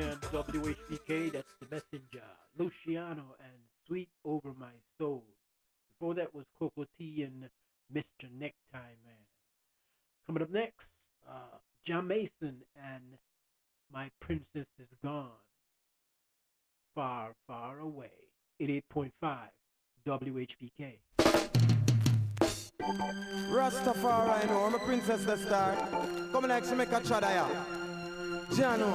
man, WHBK, that's the messenger. Luciano and Sweet Over My Soul. Before that was Coco T and Mr. Necktie Man. Coming up next, John Mason and My Princess Is Gone. Far, far away. 88.5 WHBK. Rastafari, I know, I'm a princess the star. Come like she make a chadaya. Jano.